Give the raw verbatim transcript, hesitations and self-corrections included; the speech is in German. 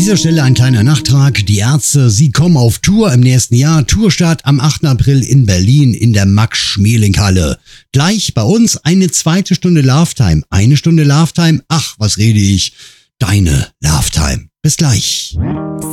dieser Stelle ein kleiner Nachtrag. Die Ärzte, sie kommen auf Tour im nächsten Jahr. Tourstart am achten April in Berlin in der Max-Schmeling-Halle. Gleich bei uns eine zweite Stunde Love-Time. Eine Stunde Love-Time. Ach, was rede ich? Deine Love-Time. Bis gleich.